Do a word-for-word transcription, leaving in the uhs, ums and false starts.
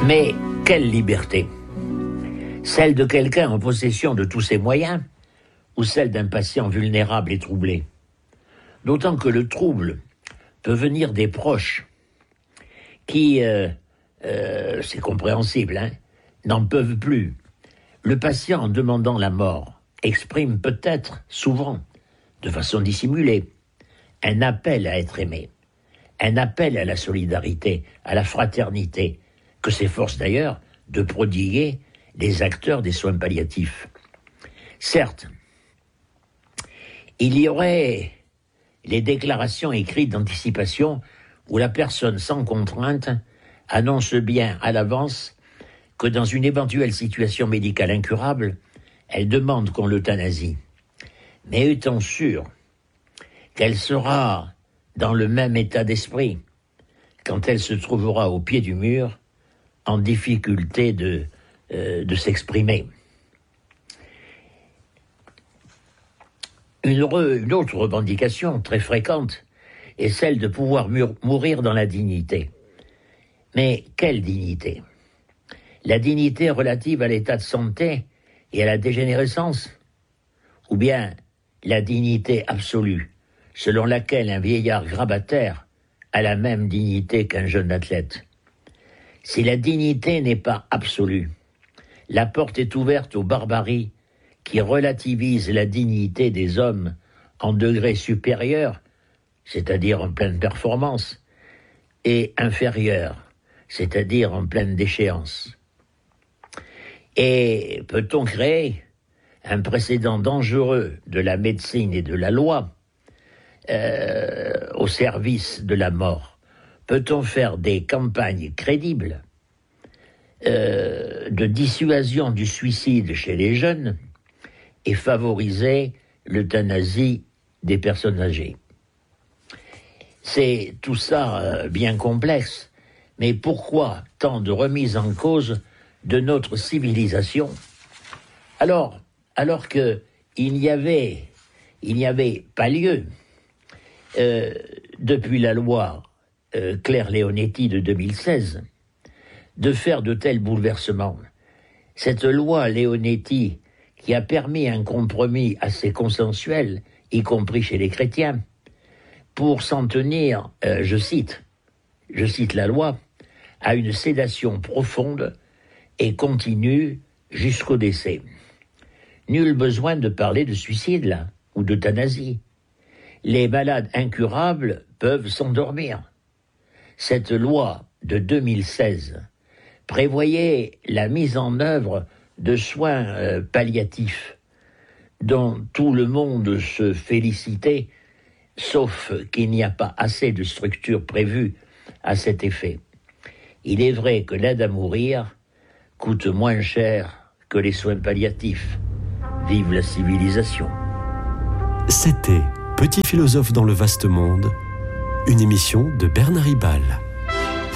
Mais quelle liberté? Celle de quelqu'un en possession de tous ses moyens ou celle d'un patient vulnérable et troublé? D'autant que le trouble peut venir des proches qui, euh, euh, c'est compréhensible, hein, n'en peuvent plus. Le patient, en demandant la mort, exprime peut-être, souvent, de façon dissimulée, un appel à être aimé, un appel à la solidarité, à la fraternité, que s'efforcent d'ailleurs de prodiguer les acteurs des soins palliatifs. Certes, il y aurait les déclarations écrites d'anticipation où la personne sans contrainte annonce bien à l'avance que dans une éventuelle situation médicale incurable, elle demande qu'on l'euthanasie. Mais étant sûre qu'elle sera dans le même état d'esprit quand elle se trouvera au pied du mur, en difficulté de, euh, de s'exprimer. Une, re, une autre revendication très fréquente est celle de pouvoir mur, mourir dans la dignité. Mais quelle dignité? La dignité relative à l'état de santé et à la dégénérescence? Ou bien la dignité absolue, selon laquelle un vieillard grabataire a la même dignité qu'un jeune athlète? Si la dignité n'est pas absolue, la porte est ouverte aux barbaries qui relativisent la dignité des hommes en degré supérieur, c'est-à-dire en pleine performance, et inférieur, c'est-à-dire en pleine déchéance. Et peut-on créer un précédent dangereux de la médecine et de la loi euh, au service de la mort? Peut-on faire des campagnes crédibles euh, de dissuasion du suicide chez les jeunes et favoriser l'euthanasie des personnes âgées? C'est tout ça euh, bien complexe, mais pourquoi tant de remises en cause de notre civilisation alors, alors que il n'y avait, il n'y avait pas lieu euh, depuis la loi Euh, Claire Leonetti de deux mille seize, de faire de tels bouleversements. Cette loi Leonetti qui a permis un compromis assez consensuel, y compris chez les chrétiens, pour s'en tenir, euh, je cite, je cite la loi, à une sédation profonde et continue jusqu'au décès. Nul besoin de parler de suicide là, ou d'euthanasie. Les malades incurables peuvent s'endormir. Cette loi de deux mille seize prévoyait la mise en œuvre de soins euh, palliatifs dont tout le monde se félicitait, sauf qu'il n'y a pas assez de structures prévues à cet effet. Il est vrai que l'aide à mourir coûte moins cher que les soins palliatifs. Vive la civilisation. C'était Petit philosophe dans le vaste monde, une émission de Bernard Ribal.